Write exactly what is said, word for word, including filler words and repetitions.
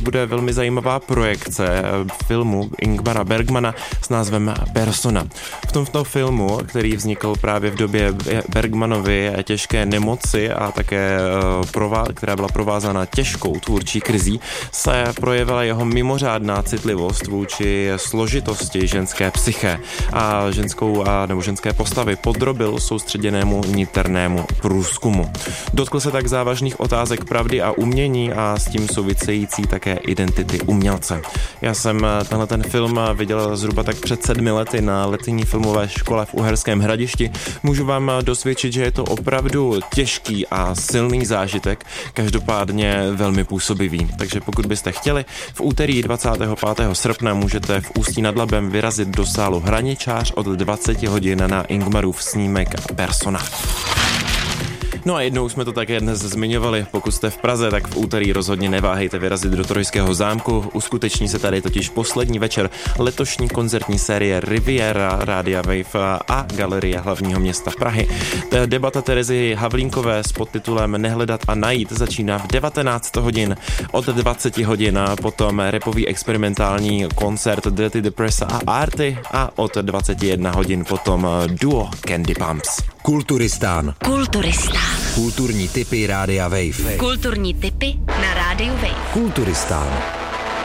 bude velmi zajímavá projekce filmu Ingmara Bergmana s názvem Persona. V tomto filmu, který vznikl právě v době Bergmanovy těžké nemoci a také, která byla provázána těžkou tvůrčí krizí, se projevila jeho mimořádná citlivost vůči složitosti ženské psyché a ženskou a nebo ženské postavy podrobil soustředěnému niternému průzkumu. Dotkl se tak závažných otázek pravdy a umění a s tím související také identity umělce. Já jsem tenhle ten film viděl zhruba tak před sedmi lety na letní filmové škole v Uherském Hradišti. Můžu vám dosvědčit, že je to opravdu těžký a silný zážitek, každopádně velmi působivý. Takže pokud byste chtěli, v úterý dvacátého pátého srpna můžete v Ústí nad Labem vyrazit do sálu Hraničář od dvacet hodin na Ingmarův snímek Persona. No a jednou jsme to také dnes zmiňovali, pokud jste v Praze, tak v úterý rozhodně neváhejte vyrazit do Trojského zámku. Uskuteční se tady totiž poslední večer letošní koncertní série Riviera Rádia Wave a Galerie hlavního města Prahy. Debata Terezy Havlínkové s podtitulem Nehledat a najít začíná v devatenáct hodin. Od dvacet hodin potom rapový experimentální koncert Dirty Depressa a Arty a od dvacet jedna hodin potom duo Candy Pumps. Kulturistán. Kulturistán. Kulturní tipy Rádia Wave. Kulturní tipy na Rádiu Wave. Kulturistán.